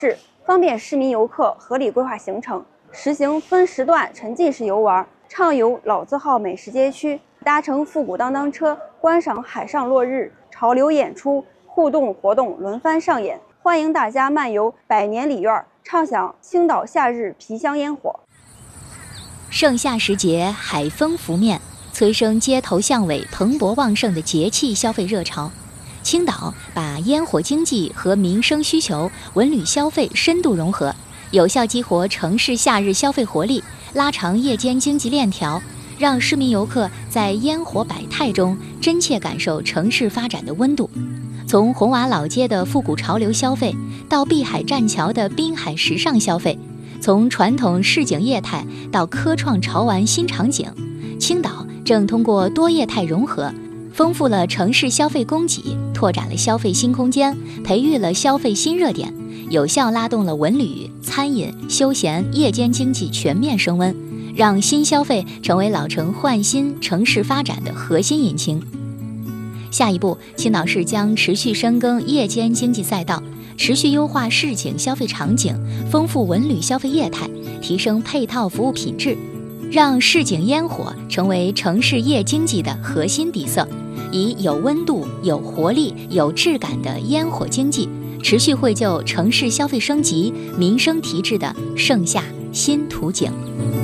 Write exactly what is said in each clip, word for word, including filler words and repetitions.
是方便市民游客合理规划行程，实行分时段沉浸式游玩，畅游老字号美食街区，搭乘复古当当车，观赏海上落日，潮流演出，互动活动轮番上演。欢迎大家漫游百年里院，畅享青岛夏日皮香烟火。 盛夏时节，海风拂面，催生街头巷尾蓬勃旺盛的节气消费热潮。青岛把烟火经济和民生需求、文旅消费深度融合，有效激活城市夏日消费活力，拉长夜间经济链条，让市民游客在烟火百态中真切感受城市发展的温度。从红瓦老街的复古潮流消费，到碧海栈桥的滨海时尚消费，从传统市井业态到科创潮玩新场景，青岛正通过多业态融合，丰富了城市消费供给，拓展了消费新空间，培育了消费新热点，有效拉动了文旅、餐饮、休闲、夜间经济全面升温，让新消费成为老城焕新城市发展的核心引擎。下一步，青岛市将持续深耕夜间经济赛道，持续优化市井消费场景，丰富文旅消费业态，提升配套服务品质，让市井烟火成为城市夜经济的核心底色，以有温度、有活力、有质感的烟火经济，持续绘就城市消费升级、民生提质的盛夏新图景。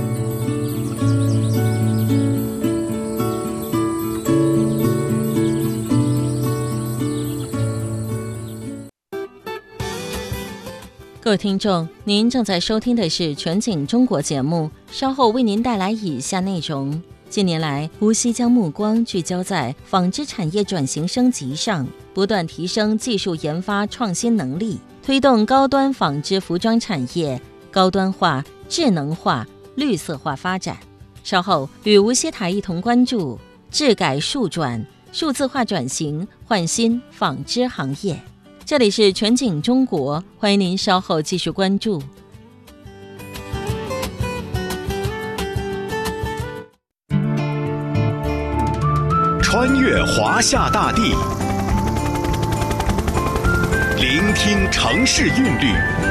各位听众，您正在收听的是全景中国节目，稍后为您带来以下内容。近年来，无锡将目光聚焦在纺织产业转型升级上，不断提升技术研发创新能力，推动高端纺织服装产业高端化、智能化、绿色化发展。稍后与无锡台一同关注智改数转、数字化转型焕新纺织行业。这里是全景中国，欢迎您稍后继续关注。 穿越华夏大地，聆听城市韵律，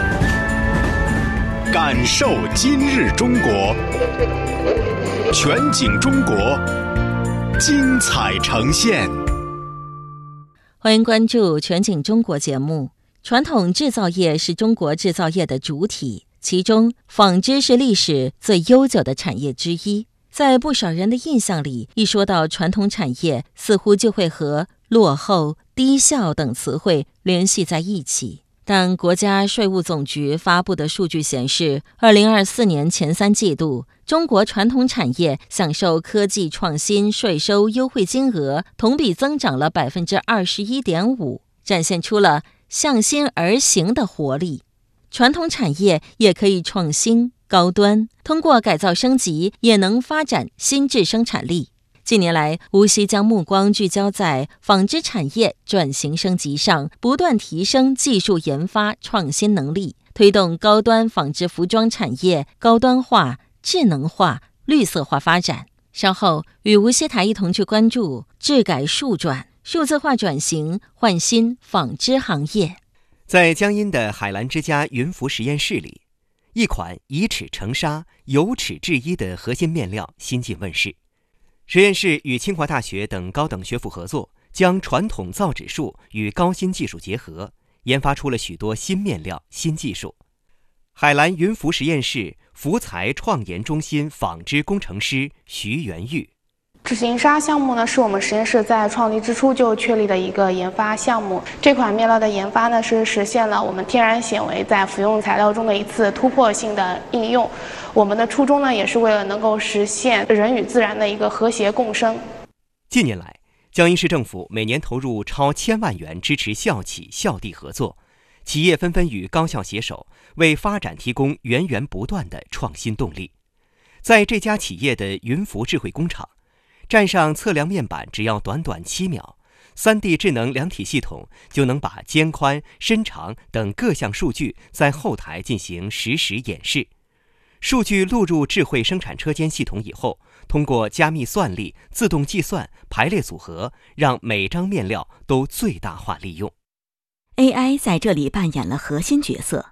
感受今日中国。全景中国，精彩呈现。 欢迎关注全景中国节目。传统制造业是中国制造业的主体，其中纺织是历史最悠久的产业之一。在不少人的印象里，一说到传统产业，似乎就会和落后、低效等词汇联系在一起。但国家税务总局发布的数据显示，二零二四年前三季度，中国传统产业享受科技创新税收优惠金额同比增长了 百分之二十一点五， 展现出了向心而行的活力。传统产业也可以创新高端，通过改造升级也能发展新质生产力。近年来，无锡将目光聚焦在纺织产业转型升级上，不断提升技术研发创新能力，推动高端纺织服装产业高端化、智能化、绿色化发展。稍后与无锡台一同去关注智改数转、数字化转型焕新纺织行业。 在江阴的海澜之家云服实验室里，一款以尺成纱、有尺制衣的核心面料新近问世。实验室与清华大学等高等学府合作，将传统造纸术与高新技术结合，研发出了许多新面料、新技术。海澜云服实验室服材创研中心纺织工程师徐元玉。 纸型纱项目呢，是我们实验室在创立之初就确立的一个研发项目。这款面料的研发呢，是实现了我们天然纤维在服用材料中的一次突破性的应用。我们的初衷呢，也是为了能够实现人与自然的一个和谐共生。 近年来，江阴市政府每年投入超千万元支持校企校地合作，企业纷纷与高校携手，为发展提供源源不断的创新动力。在这家企业的云服智慧工厂，站上测量面板只要短短七秒， 三 D 智能量体系统就能把肩宽、身长等各项数据在后台进行实时演示。数据录入智慧生产车间系统以后，通过加密算力、自动计算、排列组合，让每张面料都最大化利用。 A I 在这里扮演了核心角色，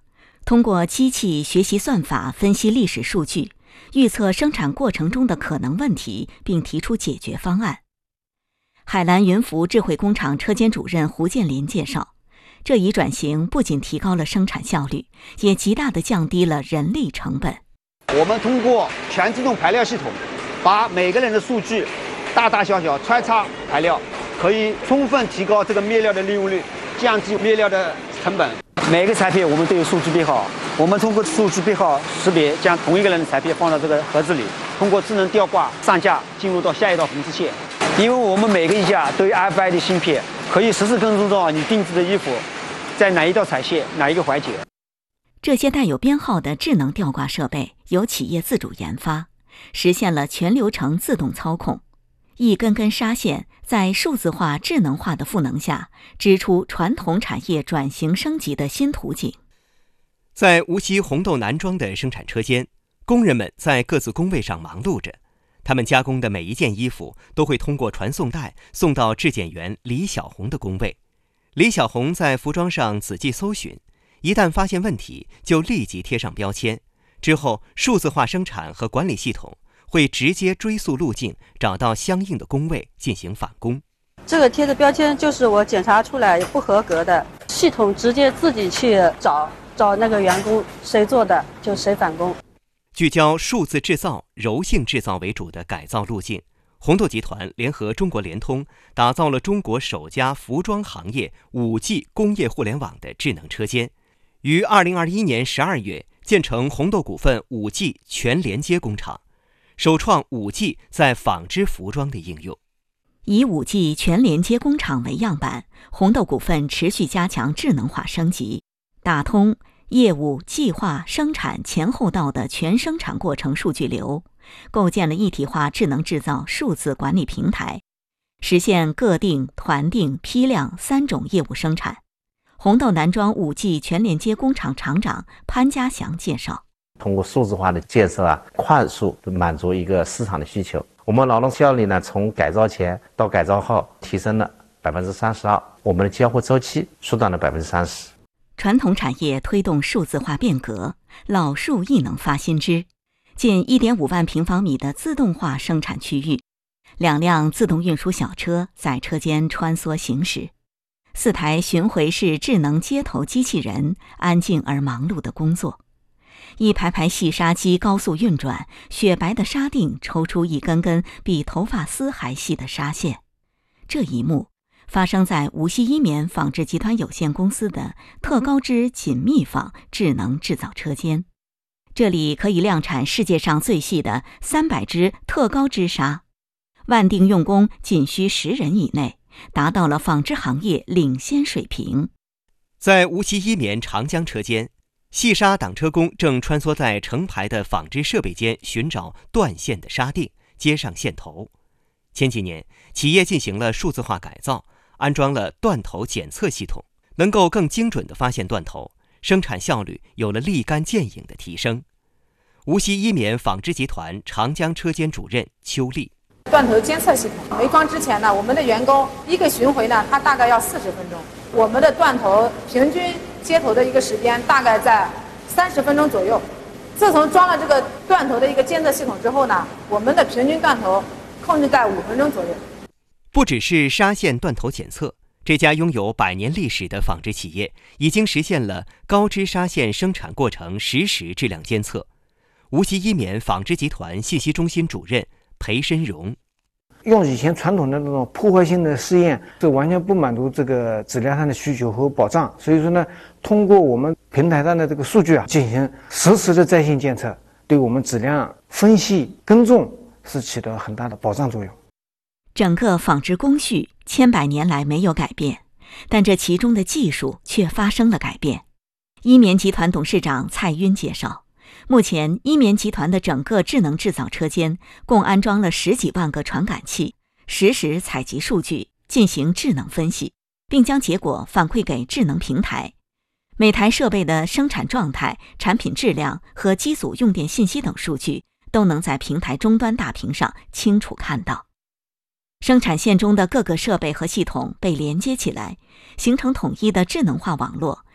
通过机器学习算法分析历史数据，预测生产过程中的可能问题，并提出解决方案。海蓝云浮智慧工厂车间主任胡建林介绍，这一转型不仅提高了生产效率，也极大地降低了人力成本。 我们通过全自动排料系统，把每个人的数据大大小小穿插排料，可以充分提高这个面料的利用率，降低面料的成本。每个裁片我们都有数据编号，我们通过数据编号识别，将同一个人的裁片放到这个盒子里，通过智能吊挂上架，进入到下一道缝制线。因为我们每个衣架都有 R F I D 芯片，可以实时跟踪到你定制的衣服在哪一道裁线、哪一个环节。 这些带有编号的智能吊挂设备由企业自主研发，实现了全流程自动操控。一根根纱线在数字化、智能化的赋能下，织出传统产业转型升级的新图景。 在无锡红豆男装的生产车间，工人们在各自工位上忙碌着。他们加工的每一件衣服都会通过传送带送到质检员李小红的工位。李小红在服装上仔细搜寻，一旦发现问题，就立即贴上标签。之后，数字化生产和管理系统会直接追溯路径，找到相应的工位进行返工。 这个贴的标签就是我检查出来不合格的，系统直接自己去找找那个员工谁做的就谁返工。 聚焦数字制造、柔性制造为主的改造路径，红豆集团联合中国联通，打造了中国首家服装行业 五 G 工业互联网的智能车间，于二零二一年十二月建成红豆股份 五 G 全连接工厂，首创 五 G 在纺织服装的应用。 以 五 G 全连接工厂为样板，红豆股份持续加强智能化升级，打通业务、计划、生产前后道的全生产过程数据流，构建了一体化智能制造数字管理平台，实现个定、团定、批量三种业务生产。红豆男装 五 G 全连接工厂厂长潘家祥介绍， 通过数字化的建设啊，快速满足一个市场的需求。我们劳动效率呢，从改造前到改造后提升了百分之三十二，我们的交货周期缩短了百分之三十。 传统产业推动数字化变革，老树亦能发新枝。近 一点五万平方米的自动化生产区域，两辆自动运输小车在车间穿梭行驶，四台巡回式智能接头机器人安静而忙碌地工作，一排排细纱机高速运转，雪白的纱锭抽出一根根比头发丝还细的纱线。这一幕发生在无锡一棉纺织集团有限公司的特高织紧密纺智能制造车间，这里可以量产世界上最细的三百支特高织纱，万定用工仅需十人以内，达到了纺织行业领先水平。 在无锡一棉长江车间，细纱挡车工正穿梭在成排的纺织设备间，寻找断线的纱锭，接上线头。前几年，企业进行了数字化改造，安装了断头检测系统，能够更精准地发现断头，生产效率有了立竿见影的提升。无锡一棉纺织集团长江车间主任邱丽， 断头监测系统没装之前呢，我们的员工一个巡回呢，他大概要四十分钟，我们的断头平均接头的一个时间大概在三十分钟左右。自从装了这个断头的一个监测系统之后呢，我们的平均断头控制在五分钟左右。 不只是纱线断头检测，这家拥有百年历史的纺织企业已经实现了高织纱线生产过程实时质量监测。无锡一棉纺织集团信息中心主任裴申荣， 用以前传统的那种破坏性的试验，是完全不满足这个质量上的需求和保障。所以说呢，通过我们平台上的这个数据啊，进行实时的在线监测，对我们质量分析跟踪是起到很大的保障作用。 整个纺织工序千百年来没有改变，但这其中的技术却发生了改变。一棉集团董事长蔡晕介绍，目前一棉集团的整个智能制造车间共安装了十几万个传感器，实时采集数据，进行智能分析，并将结果反馈给智能平台。每台设备的生产状态、产品质量和机组用电信息等数据都能在平台终端大屏上清楚看到。生产线中的各个设备和系统被连接起来，形成统一的智能化网络，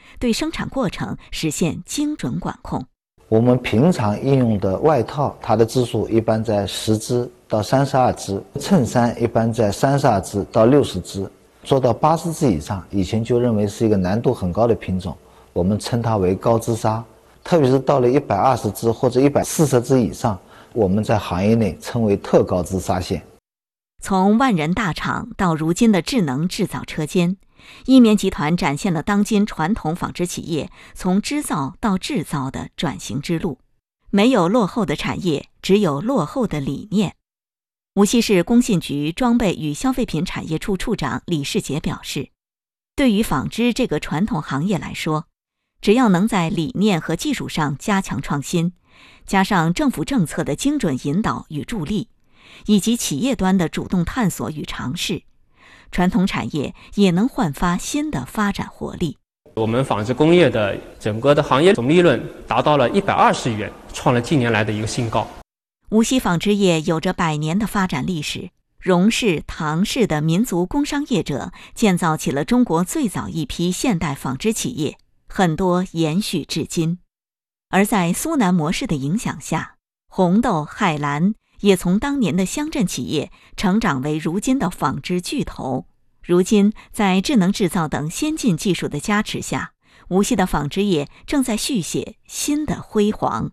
对生产过程实现精准管控。 我们平常应用的外套，它的支数一般在十支到三十二支，衬衫一般在三十二支到六十支，做到八十支以上，以前就认为是一个难度很高的品种，我们称它为高支纱。特别是到了一百二十支或者一百四十支以上，我们在行业内称为特高支纱线。 从万人大厂到如今的智能制造车间，一棉集团展现了当今传统纺织企业从织造到制造的转型之路。没有落后的产业，只有落后的理念。无锡市工信局装备与消费品产业处处长李世杰表示，对于纺织这个传统行业来说，只要能在理念和技术上加强创新，加上政府政策的精准引导与助力，以及企业端的主动探索与尝试，传统产业也能焕发新的发展活力。 我们纺织工业的整个的行业总利润达到了一百二十亿元，创了近年来的一个新高。 无锡纺织业有着百年的发展历史，荣氏、唐氏的民族工商业者建造起了中国最早一批现代纺织企业，很多延续至今。而在苏南模式的影响下，红豆、海蓝也从当年的乡镇企业成长为如今的纺织巨头。如今，在智能制造等先进技术的加持下，无锡的纺织业正在续写新的辉煌。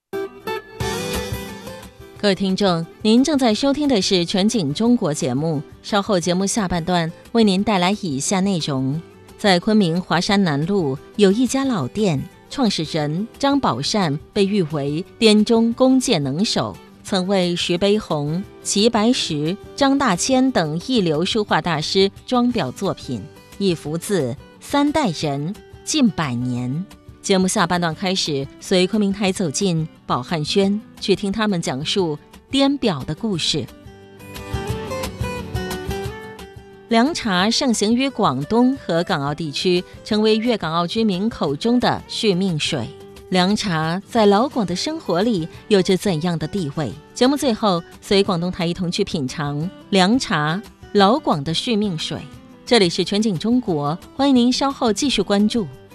各位听众，您正在收听的是全景中国节目，稍后节目下半段为您带来以下内容。在昆明华山南路有一家老店，创始人张宝善被誉为滇中工界能手，曾为徐悲鸿、齐白石、张大千等一流书画大师装裱作品，一幅字，三代人，近百年。节目下半段开始，随昆明台走进宝汉轩，去听他们讲述滇表的故事。凉茶盛行于广东和港澳地区，成为粤港澳居民口中的续命水。凉茶在老广的生活里有着怎样的地位？节目最后，随广东台一同去品尝凉茶，老广的续命水。这里是全景中国，欢迎您稍后继续关注。